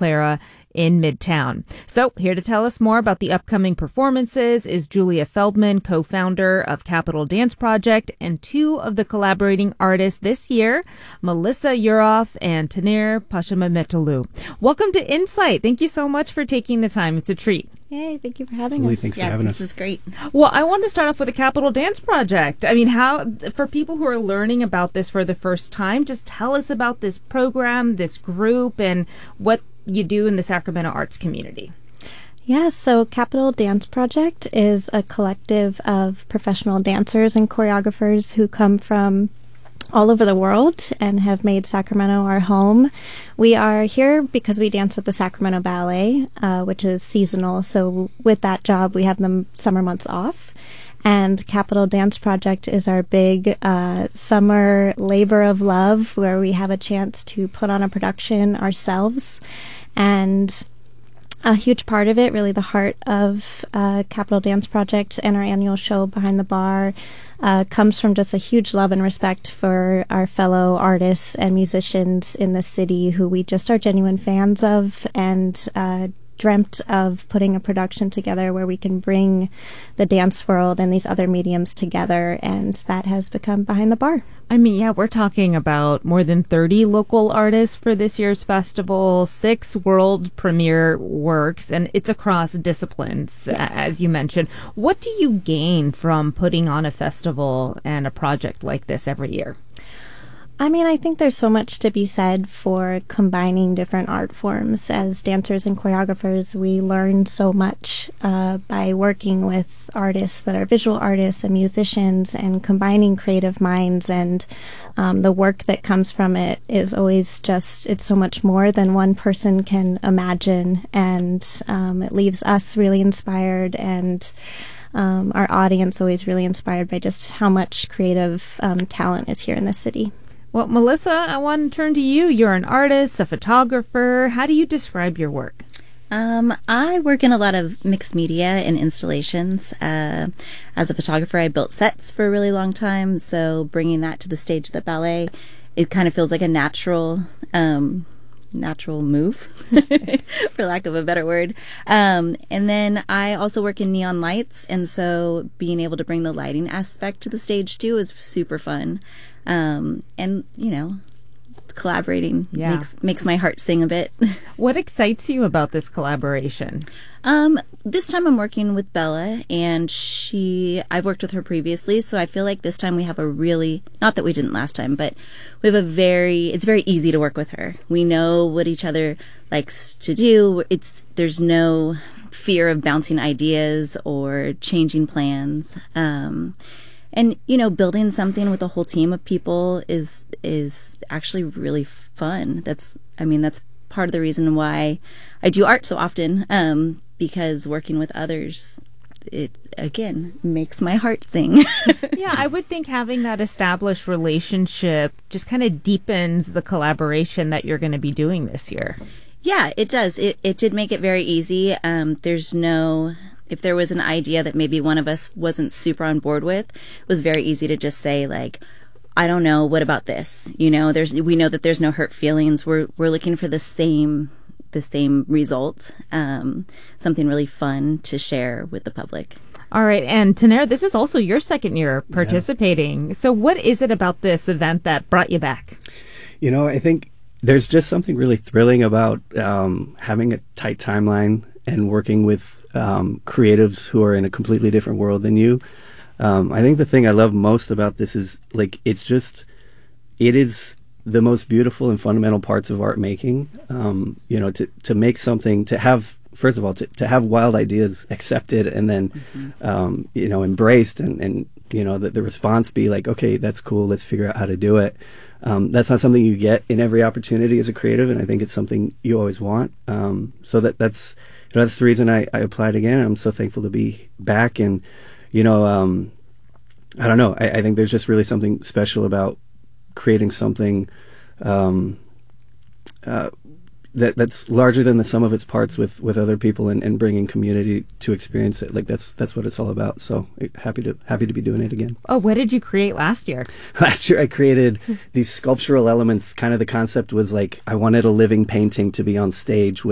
Clara in Midtown. So here to tell us more about the upcoming performances is Julia Feldman, co-founder of Capital Dance Project, and two of the collaborating artists this year, Melissa Yuroff and Taner Pashamametoğlu. Welcome to Insight. Thank you so much for taking the time. It's a treat. Yay, thank you for having us. Thanks for having us. This is great. Well, I want to start off with the Capital Dance Project. I mean, how, for people who are learning about this for the first time, just tell us about this program, this group, and what you do in the Sacramento arts community. Yeah, so Capital Dance Project is a collective of professional dancers and choreographers who come from all over the world and have made Sacramento our home. We are here because we dance with the Sacramento Ballet, which is seasonal. So with that job, we have the summer months off. And Capital Dance Project is our big summer labor of love where we have a chance to put on a production ourselves. And a huge part of it, really the heart of Capital Dance Project and our annual show Behind the Bar, comes from just a huge love and respect for our fellow artists and musicians in the city who we just are genuine fans of, and dreamt of putting a production together where we can bring the dance world and these other mediums together, and that has become Behind the Bar. I mean, yeah, we're talking about more than 30 local artists for this year's festival, 6 world premiere works, and it's across disciplines, yes, as you mentioned. What do you gain from putting on a festival and a project like this every year? I mean, I think there's so much to be said for combining different art forms. As dancers and choreographers, we learn so much by working with artists that are visual artists and musicians and combining creative minds, and the work that comes from it is always just, it's so much more than one person can imagine, and it leaves us really inspired, and our audience always really inspired by just how much creative talent is here in the city. Well, Melissa, I want to turn to you. You're an artist, a photographer. How do you describe your work? I work in a lot of mixed media and installations. As a photographer, I built sets for a really long time, so bringing that to the stage of the ballet, it kind of feels like a natural move, for lack of a better word. And then I also work in neon lights, and so being able to bring the lighting aspect to the stage too is super fun. And you know, collaborating makes my heart sing a bit. What excites you about this collaboration? This time I'm working with Bella, and I've worked with her previously, so I feel like this time we have a really, not that we didn't last time, but we have it's very easy to work with her. We know what each other likes to do. There's no fear of bouncing ideas or changing plans. And, you know, building something with a whole team of people is actually really fun. That's part of the reason why I do art so often, because working with others, it, again, makes my heart sing. Yeah, I would think having that established relationship just kind of deepens the collaboration that you're going to be doing this year. Yeah, it does. It did make it very easy. If there was an idea that maybe one of us wasn't super on board with, it was very easy to just say, like, I don't know, what about this? You know, we know that there's no hurt feelings. We're looking for the same result, something really fun to share with the public. All right, and Taner, this is also your second year participating. Yeah. So what is it about this event that brought you back? You know, I think there's just something really thrilling about having a tight timeline and working with creatives who are in a completely different world than you. I think the thing I love most about this is, like, it is the most beautiful and fundamental parts of art making. You know, to make something, to have, first of all, to have wild ideas accepted and then, you know, embraced, and you know, the response be like, okay, that's cool, let's figure out how to do it. That's not something you get in every opportunity as a creative, and I think it's something you always want. So that's the reason I applied again. I'm so thankful to be back. And, you know, I don't know. I think there's just really something special about creating something that's larger than the sum of its parts with other people, and bringing community to experience it. Like that's what it's all about. So happy to be doing it again. Oh, what did you create last year? Last year I created these sculptural elements. Kind of the concept was like I wanted a living painting to be on stage